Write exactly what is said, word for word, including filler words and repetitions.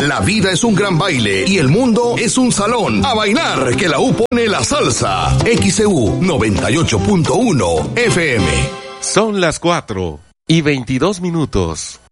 La vida es un gran baile y el mundo es un salón. A bailar, que la U pone la salsa. X C U noventa y ocho punto uno F M. Son las cuatro y veintidós minutos.